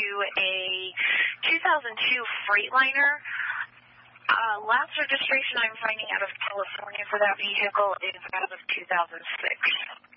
to a 2002 Freightliner. Last registration I'm finding out of California for that vehicle is as of 2006.